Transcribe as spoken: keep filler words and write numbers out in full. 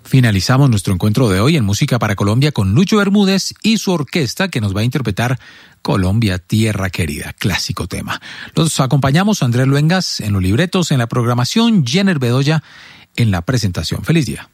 Finalizamos nuestro encuentro de hoy en Música para Colombia con Lucho Bermúdez y su orquesta que nos va a interpretar Colombia, Tierra Querida, clásico tema. Los acompañamos Andrés Luengas en los libretos, en la programación, Jenner Bedoya en la presentación. Feliz día.